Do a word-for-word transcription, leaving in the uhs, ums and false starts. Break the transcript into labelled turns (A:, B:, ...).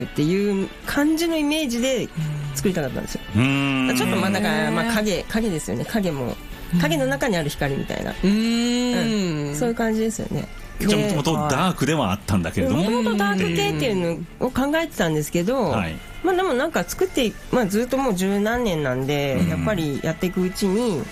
A: っていう感じのイメージで作りたかったんですよ。うーん、ちょっとまあだからまあ影影ですよね。影も影の中にある光みたいな、うーん、うん、そういう感じですよね。
B: じゃあもともとダークではあったんだけれども、
A: もともとダーク系っていうのを考えてたんですけど、はい、まあでもなんか作って、まあ、ずっともう十何年なんで、うん、やっぱりやっていくうちに